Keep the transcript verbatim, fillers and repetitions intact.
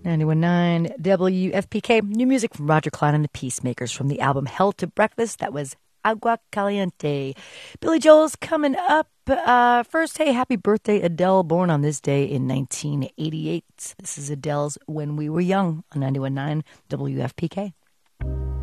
ninety-one point nine W F P K. New music from Roger Klein and the Peacemakers from the album Hell to Breakfast. That was Agua Caliente. Billy Joel's coming up. Uh, first, hey, happy birthday, Adele, born on this day in nineteen eighty-eight. This is Adele's When We Were Young on ninety-one point nine W F P K.